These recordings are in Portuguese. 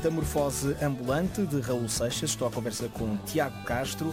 Metamorfose Ambulante, de Raul Seixas. Estou à conversa com Tiago Castro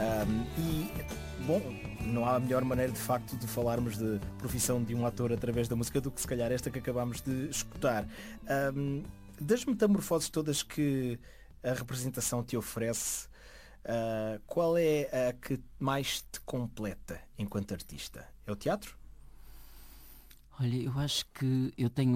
bom, não há a melhor maneira de facto de falarmos de profissão de um ator através da música do que se calhar esta que acabámos de escutar. Das metamorfoses todas que a representação te oferece, qual é a que mais te completa enquanto artista? É o teatro? Olha, eu acho que eu tenho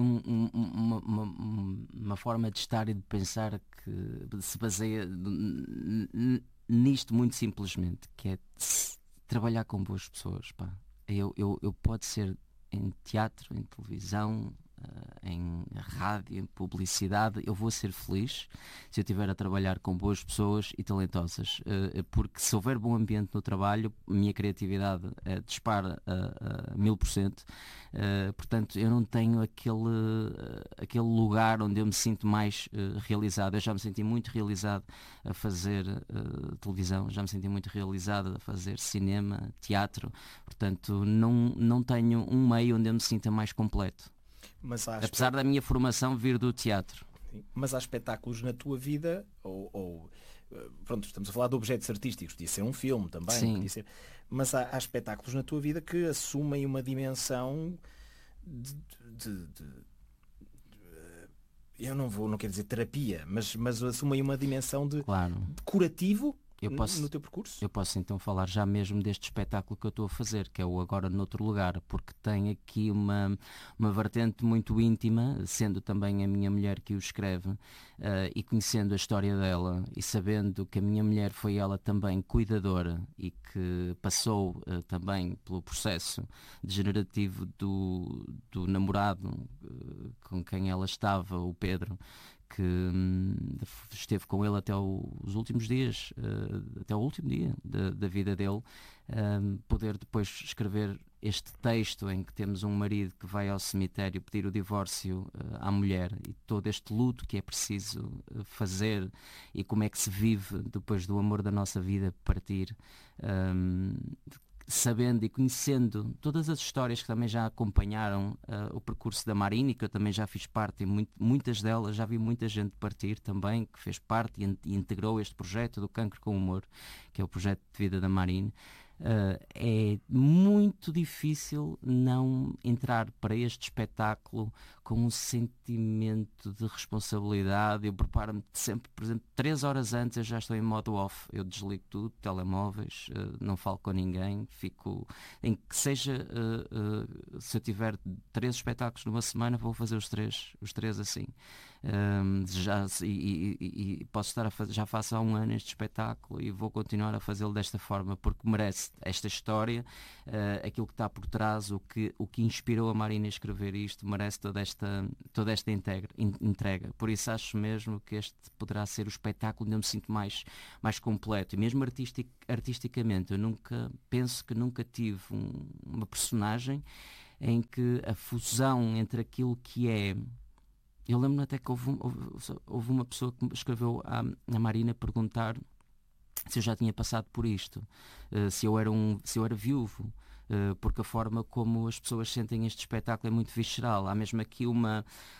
uma forma de estar e de pensar que se baseia nisto muito simplesmente, que é trabalhar com boas pessoas. Pá. Eu pode ser em teatro, em televisão, em rádio, em publicidade, eu vou ser feliz se eu estiver a trabalhar com boas pessoas e talentosas, porque se houver bom ambiente no trabalho, a minha criatividade dispara a 1000%. Portanto, eu não tenho aquele lugar onde eu me sinto mais realizado. Eu já me senti muito realizado a fazer televisão, já me senti muito realizado a fazer cinema, teatro. Portanto, não tenho um meio onde eu me sinta mais completo. Apesar da minha formação vir do teatro. Mas há espetáculos na tua vida, pronto, estamos a falar de objetos artísticos, podia ser um filme também, Sim. Podia ser, mas há espetáculos na tua vida que assumem uma dimensão eu não quero dizer terapia, mas assumem uma dimensão de curativo. No teu percurso? Eu posso então falar já mesmo deste espetáculo que eu estou a fazer, que é o Agora Noutro Lugar, porque tem aqui uma vertente muito íntima, sendo também a minha mulher que o escreve, e conhecendo a história dela e sabendo que a minha mulher foi ela também cuidadora e que passou também pelo processo degenerativo do namorado com quem ela estava, o Pedro, que esteve com ele até os últimos dias, até o último dia da vida dele, poder depois escrever este texto em que temos um marido que vai ao cemitério pedir o divórcio à mulher e todo este luto que é preciso fazer e como é que se vive depois do amor da nossa vida partir, sabendo e conhecendo todas as histórias que também já acompanharam o percurso da Marine, que eu também já fiz parte, e muitas delas já vi muita gente partir também, que fez parte e integrou este projeto do Cancro com Humor, que é o projeto de vida da Marine. É muito difícil não entrar para este espetáculo com um sentimento de responsabilidade. Eu preparo-me sempre, por exemplo, 3 horas antes eu já estou em modo off, eu desligo tudo, telemóveis, não falo com ninguém, fico em que seja, se eu tiver 3 espetáculos numa semana vou fazer os três assim. E posso estar a fazer, já faço há 1 ano este espetáculo e vou continuar a fazê-lo desta forma porque merece esta história, aquilo que está por trás, o que inspirou a Marina a escrever isto, merece toda esta entrega. Por isso acho mesmo que este poderá ser o espetáculo onde eu me sinto mais completo. E mesmo artisticamente, eu penso que nunca tive uma personagem em que a fusão entre aquilo que é... Eu lembro-me até que houve uma pessoa que escreveu à Marina perguntar se eu já tinha passado por isto, se eu era viúvo, porque a forma como as pessoas sentem este espetáculo é muito visceral. Há mesmo aqui uma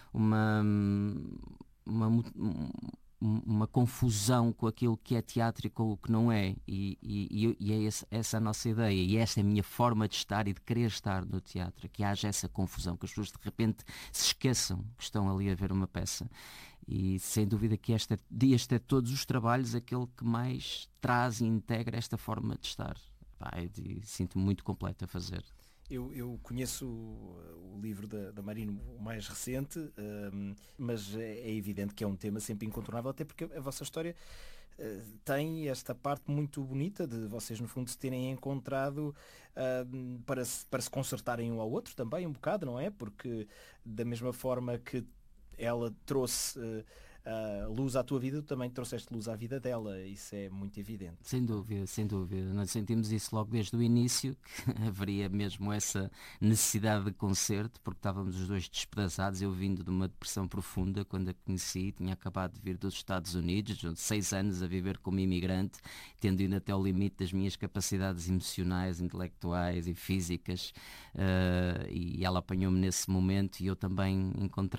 confusão com aquilo que é teatro e com o que não é, e é essa a nossa ideia, e essa é a minha forma de estar e de querer estar no teatro, que haja essa confusão, que as pessoas de repente se esqueçam que estão ali a ver uma peça. E sem dúvida que este é de todos os trabalhos aquele que mais traz e integra esta forma de estar. E sinto-me muito completo a fazer. Eu conheço o livro da Marina, o mais recente, mas é evidente que é um tema sempre incontornável, até porque a vossa história tem esta parte muito bonita de vocês, no fundo, se terem encontrado para se consertarem um ao outro também, um bocado, não é? Porque da mesma forma que ela trouxe luz à tua vida, tu também trouxeste luz à vida dela, isso é muito evidente. Sem dúvida. Nós sentimos isso logo desde o início, que haveria mesmo essa necessidade de concerto, porque estávamos os dois despedaçados, eu vindo de uma depressão profunda quando a conheci, tinha acabado de vir dos Estados Unidos, 6 anos a viver como imigrante, tendo ido até ao limite das minhas capacidades emocionais, intelectuais e físicas, e ela apanhou-me nesse momento e eu também encontrei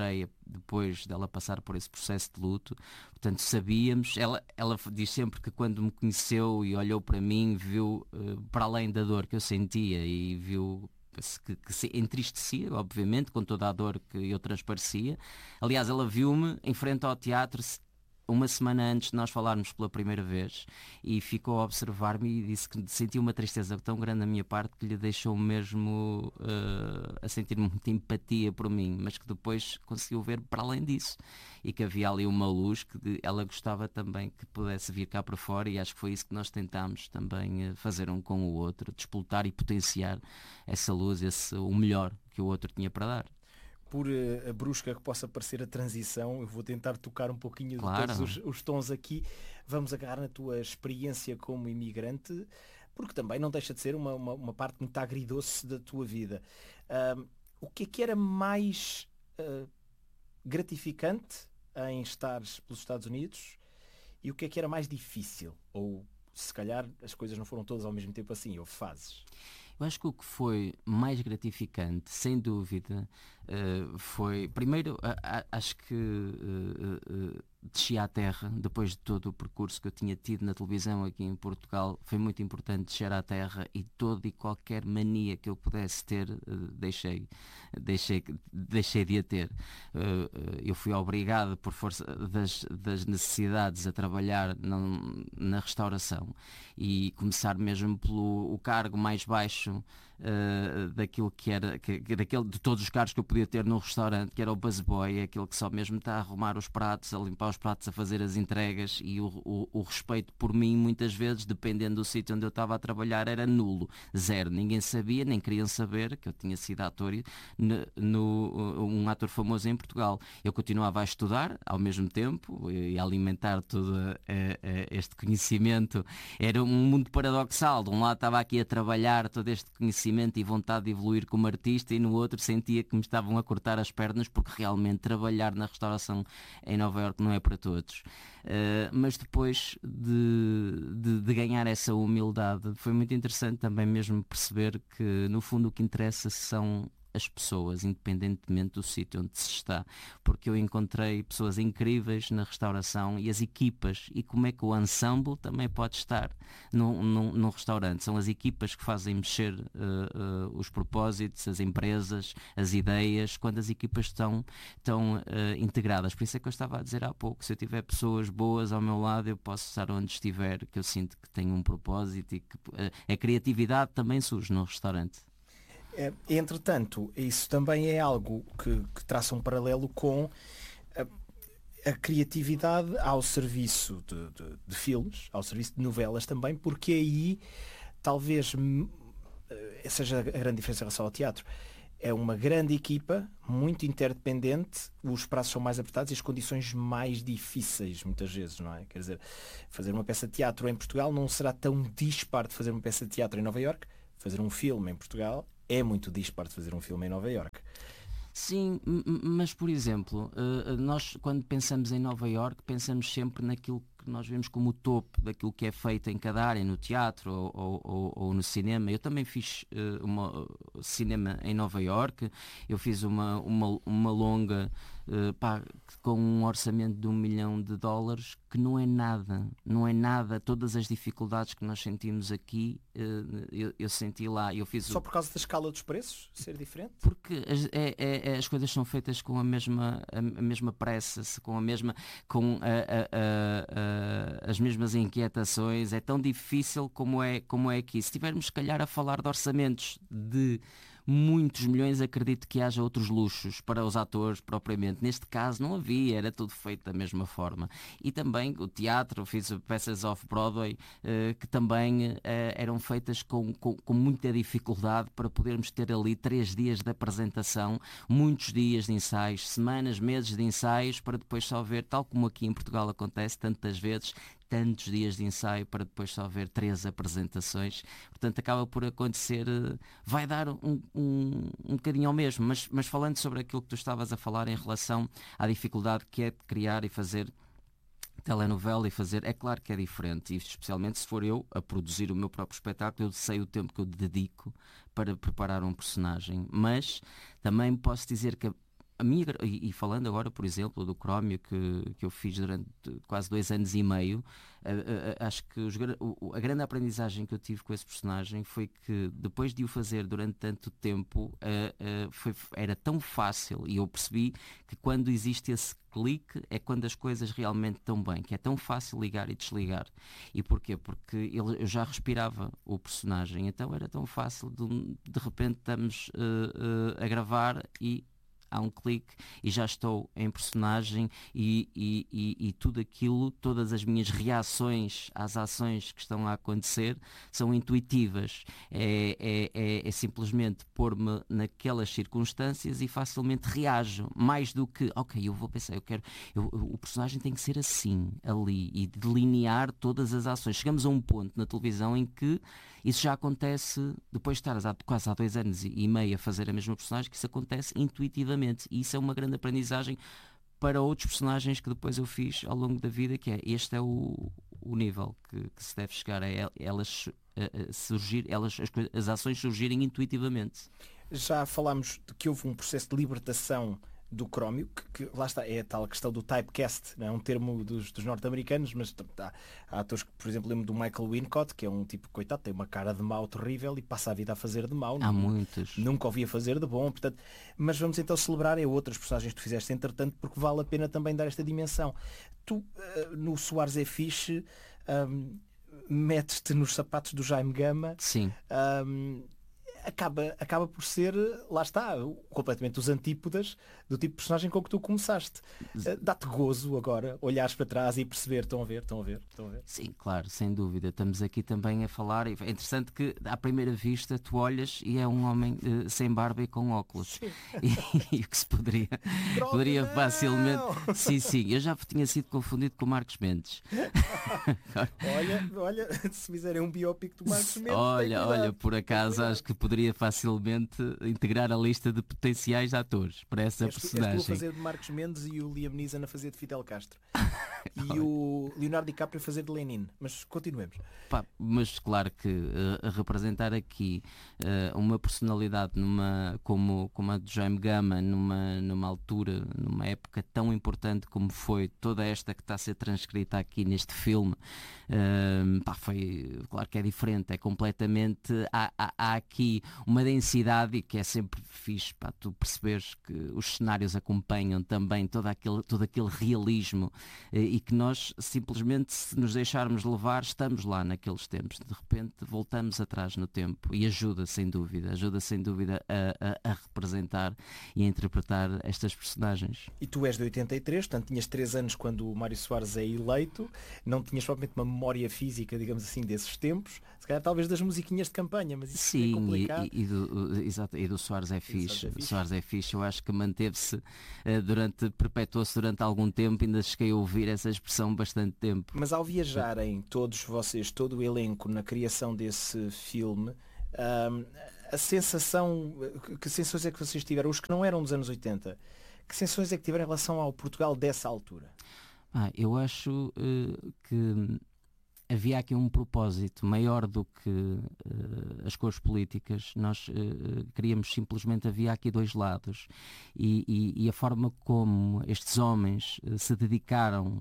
depois dela passar por esse processo de luto. Portanto, sabíamos, ela diz sempre que quando me conheceu e olhou para mim, viu para além da dor que eu sentia e viu que se entristecia, obviamente, com toda a dor que eu transparecia. Aliás, ela viu-me em frente ao teatro uma semana antes de nós falarmos pela primeira vez e ficou a observar-me e disse que sentiu uma tristeza tão grande da minha parte que lhe deixou mesmo a sentir muita empatia por mim, mas que depois conseguiu ver para além disso e que havia ali uma luz que ela gostava também que pudesse vir cá para fora, e acho que foi isso que nós tentámos também fazer um com o outro, despoltar e potenciar essa luz, o melhor que o outro tinha para dar. Por brusca que possa parecer a transição, eu vou tentar tocar um pouquinho Claro. de todos os tons aqui. Vamos agarrar na tua experiência como imigrante, porque também não deixa de ser uma parte muito agridoce da tua vida. O que é que era mais gratificante em estares pelos Estados Unidos e o que é que era mais difícil? Ou se calhar as coisas não foram todas ao mesmo tempo assim, houve fases. Eu acho que o que foi mais gratificante, sem dúvida, foi... Primeiro, acho que desci à terra, depois de todo o percurso que eu tinha tido na televisão aqui em Portugal. Foi muito importante descer à terra e toda e qualquer mania que eu pudesse ter, deixei de a ter. Eu fui obrigado, por força das necessidades, a trabalhar na restauração e começar mesmo pelo cargo mais baixo daquilo que era de todos os cargos que eu podia ter num restaurante, que era o busboy, aquele que só mesmo está a arrumar os pratos, a limpar os pratos, a fazer as entregas, e o respeito por mim muitas vezes, dependendo do sítio onde eu estava a trabalhar, era nulo, zero. Ninguém sabia, nem queriam saber que eu tinha sido ator, um ator famoso em Portugal. Eu continuava a estudar ao mesmo tempo e a alimentar todo este conhecimento. Era um mundo paradoxal. De um lado estava aqui a trabalhar todo este conhecimento e vontade de evoluir como artista, e no outro sentia que me estavam a cortar as pernas, porque realmente trabalhar na restauração em Nova Iorque não é para todos. Mas depois de ganhar essa humildade, foi muito interessante também mesmo perceber que no fundo o que interessa são as pessoas, independentemente do sítio onde se está, porque eu encontrei pessoas incríveis na restauração e as equipas, e como é que o ensemble também pode estar num restaurante. São as equipas que fazem mexer os propósitos, as empresas, as ideias, quando as equipas estão integradas. Por isso é que eu estava a dizer há pouco, se eu tiver pessoas boas ao meu lado, eu posso estar onde estiver, que eu sinto que tenho um propósito e que a criatividade também surge no restaurante. Entretanto, isso também é algo que traça um paralelo com a criatividade ao serviço de filmes, ao serviço de novelas também, porque aí talvez seja a grande diferença em relação ao teatro. É uma grande equipa, muito interdependente, os prazos são mais apertados e as condições mais difíceis, muitas vezes, não é? Quer dizer, fazer uma peça de teatro em Portugal não será tão disparo de fazer uma peça de teatro em Nova Iorque. Fazer um filme em Portugal é muito disparo de fazer um filme em Nova Iorque. Sim, mas por exemplo, nós quando pensamos em Nova Iorque pensamos sempre naquilo que nós vemos como o topo daquilo que é feito em cada área, no teatro ou no cinema. Eu também fiz cinema em Nova Iorque, eu fiz uma longa com um orçamento de $1 milhão, que não é nada, todas as dificuldades que nós sentimos aqui, eu senti lá. Só por causa da escala dos preços ser diferente? Porque as coisas são feitas com a mesma pressa, com as mesmas inquietações. É tão difícil como é aqui. Se estivermos, se calhar, a falar de orçamentos de muitos milhões, acredito que haja outros luxos para os atores propriamente. Neste caso não havia, era tudo feito da mesma forma. E também o teatro, fiz peças off-Broadway que também eram feitas com muita dificuldade para podermos ter ali 3 dias de apresentação, muitos dias de ensaios, semanas, meses de ensaios, para depois só ver, tal como aqui em Portugal acontece tantas vezes, tantos dias de ensaio para depois só ver 3 apresentações. Portanto, acaba por acontecer, vai dar um bocadinho ao mesmo, mas falando sobre aquilo que tu estavas a falar em relação à dificuldade que é de criar e fazer telenovela e fazer, é claro que é diferente, e especialmente se for eu a produzir o meu próprio espetáculo, eu sei o tempo que eu dedico para preparar um personagem, mas também posso dizer que e falando agora, por exemplo, do Crómio que eu fiz durante quase 2 anos e meio, acho que a grande aprendizagem que eu tive com esse personagem foi que depois de o fazer durante tanto tempo era tão fácil, e eu percebi que quando existe esse clique é quando as coisas realmente estão bem, que é tão fácil ligar e desligar. E porquê? Porque eu já respirava o personagem, então era tão fácil de repente estamos a gravar e há um clique e já estou em personagem e tudo aquilo, todas as minhas reações às ações que estão a acontecer são intuitivas. É simplesmente pôr-me naquelas circunstâncias e facilmente reajo, mais do que, ok, eu vou pensar, o personagem tem que ser assim, ali, e delinear todas as ações. Chegamos a um ponto na televisão em que isso já acontece, depois de estar quase há 2 anos e meio a fazer a mesma personagem, que isso acontece intuitivamente. E isso é uma grande aprendizagem para outros personagens que depois eu fiz ao longo da vida, que este é o nível que se deve chegar a elas surgir, as ações surgirem intuitivamente. Já falámos de que houve um processo de libertação do Crómio, que lá está, é a tal questão do typecast, não é um termo dos norte-americanos, mas há atores que, por exemplo, lembro do Michael Wincott, que é um tipo, coitado, tem uma cara de mau terrível e passa a vida a fazer de mau. Há muitos. Nunca ouvia fazer de bom, portanto, mas vamos então celebrar outras personagens que tu fizeste entretanto, porque vale a pena também dar esta dimensão. Tu, no Soares é Fixe, metes-te nos sapatos do Jaime Gama. Sim. Acaba por ser, lá está, completamente os antípodas do tipo de personagem com que tu começaste. Dá-te gozo agora olhares para trás e perceber, estão a ver. Sim, claro, sem dúvida. Estamos aqui também a falar. É interessante que à primeira vista tu olhas e é um homem sem barba e com óculos. E o que se poderia facilmente. Sim, eu já tinha sido confundido com o Marcos Mendes. Olha, se fizerem um biópico do Marcos Mendes. Olha, por acaso acho que poderia facilmente integrar a lista de potenciais atores para essa personagem. És tu a fazer de Marcos Mendes e o Liam Neeson a fazer de Fidel Castro. E o Leonardo DiCaprio a fazer de Lenin. Mas continuemos. Mas claro que a representar aqui uma personalidade como a de Jaime Gama numa altura, numa época tão importante como foi toda esta que está a ser transcrita aqui neste filme, foi, claro que é diferente, é completamente, há aqui uma densidade, e que é sempre fixe, tu perceberes que os cenários acompanham também todo aquele realismo, e que nós simplesmente, se nos deixarmos levar, estamos lá naqueles tempos, de repente voltamos atrás no tempo, e ajuda sem dúvida a representar e a interpretar estas personagens. E tu és de 83, portanto tinhas 3 anos quando o Mário Soares é eleito, não tinhas propriamente uma memória física, digamos assim, desses tempos, se calhar talvez das musiquinhas de campanha, mas isso é complicado. E do Soares é Fixe. Soares é Fixe, eu acho que manteve-se perpetuou-se durante algum tempo, ainda cheguei a ouvir essa expressão bastante tempo. Mas ao viajarem todos vocês, todo o elenco na criação desse filme, a sensação, que sensações é que vocês tiveram, os que não eram dos anos 80, que sensações é que tiveram em relação ao Portugal dessa altura? Eu acho que havia aqui um propósito maior do que as cores políticas. Nós queríamos simplesmente, havia aqui 2 lados, e a forma como estes homens se dedicaram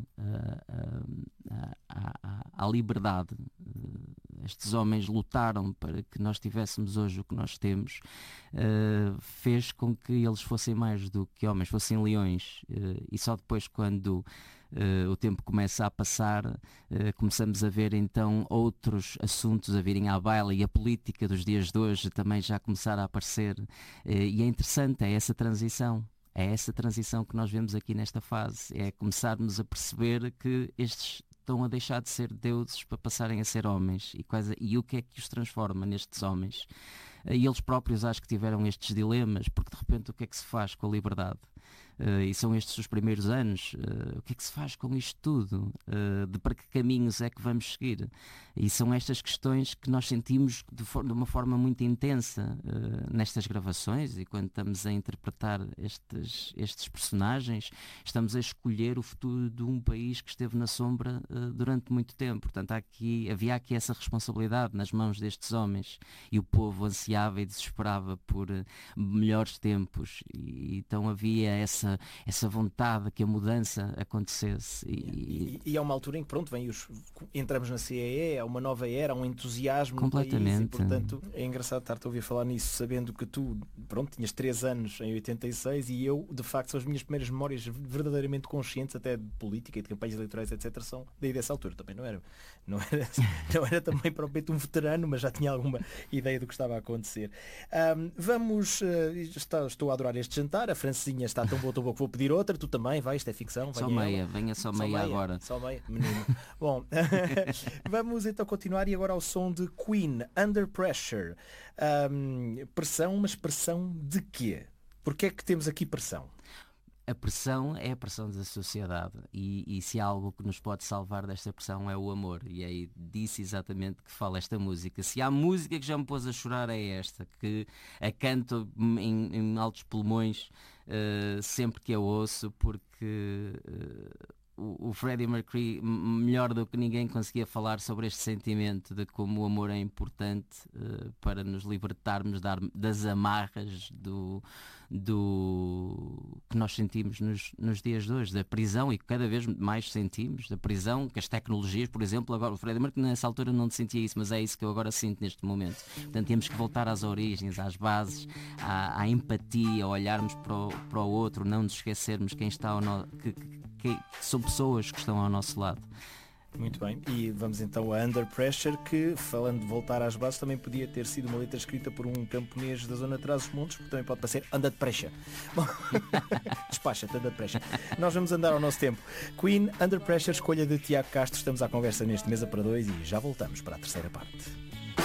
à liberdade, estes homens lutaram para que nós tivéssemos hoje o que nós temos, fez com que eles fossem mais do que homens, fossem leões, e só depois, quando o tempo começa a passar, começamos a ver então outros assuntos a virem à baila, e a política dos dias de hoje também já começar a aparecer, e é interessante, é essa transição que nós vemos aqui nesta fase, é começarmos a perceber que estes estão a deixar de ser deuses para passarem a ser homens, e o que é que os transforma nestes homens? E eles próprios acho que tiveram estes dilemas, porque de repente o que é que se faz com a liberdade? E são estes os primeiros anos. O que é que se faz com isto tudo? De para que caminhos é que vamos seguir? E são estas questões que nós sentimos de uma forma muito intensa nestas gravações, e quando estamos a interpretar estes personagens, estamos a escolher o futuro de um país que esteve na sombra durante muito tempo. Portanto, havia aqui essa responsabilidade nas mãos destes homens, e o povo ansiava e desesperava por melhores tempos, e então havia essa vontade que a mudança acontecesse. E há uma altura em que, pronto, entramos na CEE, há uma nova era, há um entusiasmo completamente no país, e portanto é engraçado estar-te a ouvir falar nisso, sabendo que tu, pronto, tinhas 3 anos em 86, e eu, de facto, são as minhas primeiras memórias verdadeiramente conscientes, até de política e de campanhas eleitorais, etc., são daí dessa altura. Também não era também propriamente um veterano, mas já tinha alguma ideia do que estava a acontecer. Estou a adorar este jantar, a francesinha está tão boa que vou pedir outra, tu também, vai, isto é ficção. Venha só meia agora. Só meia, menino. Bom, vamos então continuar, e agora ao som de Queen, Under Pressure. Pressão, mas pressão de quê? Porquê é que temos aqui pressão? A pressão é a pressão da sociedade, e se há algo que nos pode salvar desta pressão é o amor, e é disso exatamente que fala esta música. Se há música que já me pôs a chorar, é esta, que a canto em altos pulmões sempre que a ouço, porque o Freddie Mercury, melhor do que ninguém, conseguia falar sobre este sentimento de como o amor é importante para nos libertarmos das amarras do que nós sentimos nos dias de hoje, da prisão, e que cada vez mais sentimos, da prisão, que as tecnologias, por exemplo, agora o Freddie Mercury nessa altura não sentia isso, mas é isso que eu agora sinto neste momento. Portanto, temos que voltar às origens, às bases, à empatia, a olharmos para o outro, não nos esquecermos quem está que são pessoas que estão ao nosso lado. Muito bem, e vamos então a Under Pressure, que, falando de voltar às bases, também podia ter sido uma letra escrita por um camponês da zona de Trás-os-Montes, porque também pode parecer Under Pressure. Bom, despacha-te, Under Pressure. Nós vamos andar ao nosso tempo. Queen, Under Pressure, escolha de Tiago Castro. Estamos à conversa neste Mesa para Dois e já voltamos para a terceira parte.